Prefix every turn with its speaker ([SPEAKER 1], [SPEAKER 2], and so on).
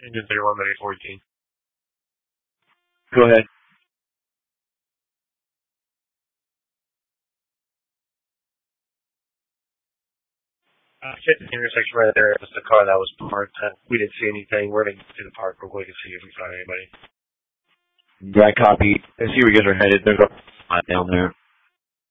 [SPEAKER 1] Engine 31, May 14.
[SPEAKER 2] Go ahead.
[SPEAKER 1] Hit the intersection right there. It was the car that was parked. We didn't see anything. We're going to get to the park real quick and see if we find anybody.
[SPEAKER 2] Right, copy. I see where you guys are headed. There's a lot down there.